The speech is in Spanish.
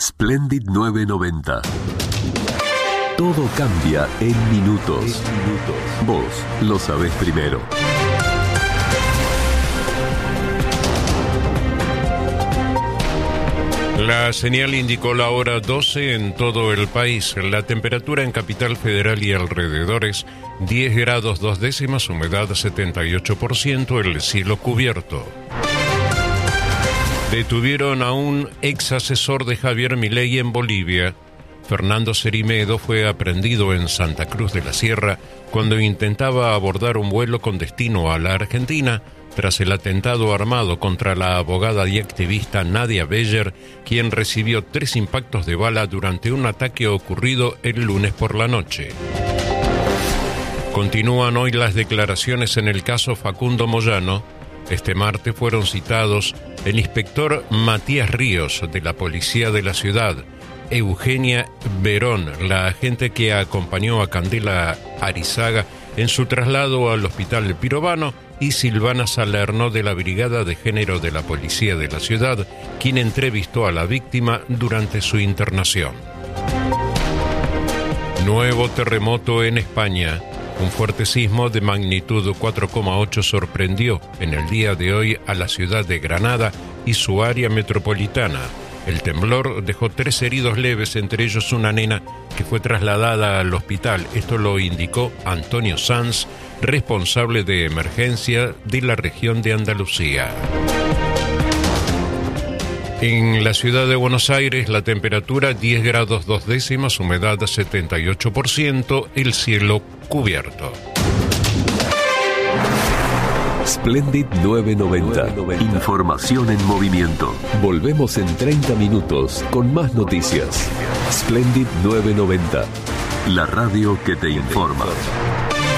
Splendid 990. Todo cambia en minutos. Vos lo sabés primero. La señal indicó la hora 12 en todo el país. La temperatura en Capital Federal y alrededores, 10 grados 2 décimas, humedad 78%, el cielo cubierto. Detuvieron a un ex asesor de Javier Milei en Bolivia. Fernando Cerimedo fue aprehendido en Santa Cruz de la Sierra cuando intentaba abordar un vuelo con destino a la Argentina tras el atentado armado contra la abogada y activista Nadia Beller, quien recibió 3 impactos de bala durante un ataque ocurrido el lunes por la noche. Continúan hoy las declaraciones en el caso Facundo Moyano. Este martes fueron citados el inspector Matías Ríos de la Policía de la Ciudad, Eugenia Verón, la agente que acompañó a Candela Arizaga en su traslado al Hospital Pirovano, y Silvana Salerno de la Brigada de Género de la Policía de la Ciudad, quien entrevistó a la víctima durante su internación. Nuevo terremoto en España. Un fuerte sismo de magnitud 4,8 sorprendió en el día de hoy a la ciudad de Granada y su área metropolitana. El temblor dejó 3 heridos leves, entre ellos una nena que fue trasladada al hospital. Esto lo indicó Antonio Sanz, responsable de emergencia de la región de Andalucía. En la ciudad de Buenos Aires, la temperatura 10 grados 2 décimas, humedad 78%, el cielo cubierto. Splendid 990. Información en movimiento. Volvemos en 30 minutos con más noticias. Splendid 990. La radio que te informa.